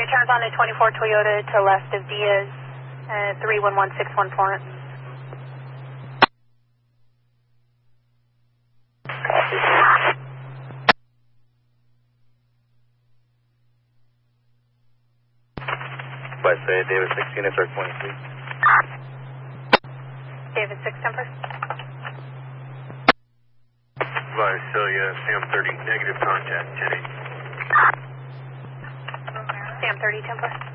your turns on a 24 Toyota to left of Diaz, 311614. West David 6 units are 23. David 6 temper. Visalia, Sam 30, negative contact, 10-8. Sam 30 temper.